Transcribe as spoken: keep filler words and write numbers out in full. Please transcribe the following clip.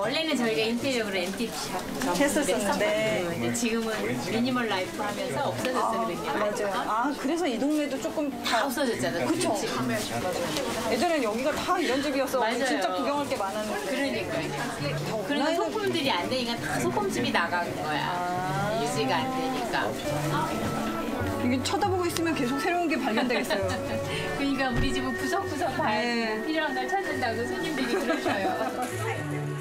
원래는 저희가 인테리어로 앤틱 샵 했었었는데. 근데 지금은 미니멀 라이프 하면서 없어졌거든요. 맞아요. 아, 그래서 이 동네도 조금 다 없어졌잖아요. 그쵸. 예전엔 여기가 다 이런 집이었어. 맞아요. 진짜 구경할 게 많았는데. 그러니까요. 그러면 소품들이 안 되니까 다 소품집이 나간 거야. 유지가 안 되니까. 이게 쳐다보고 있으면 계속 새로운 게 발견되겠어요. 그러니까 우리 집은 구석구석 봐야 네. 필요한 걸 찾는다고 손님들이 그러셔요.